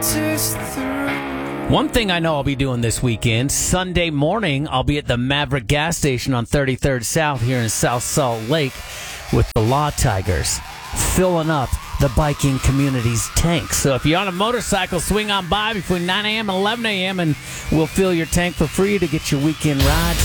One thing I know I'll be doing this weekend, Sunday morning, I'll be at the Maverick gas station on 33rd South here in South Salt Lake with the Law Tigers, filling up the biking community's tank. So if you're on a motorcycle, swing on by between 9 a.m. and 11 a.m. and we'll fill your tank for free to get your weekend ride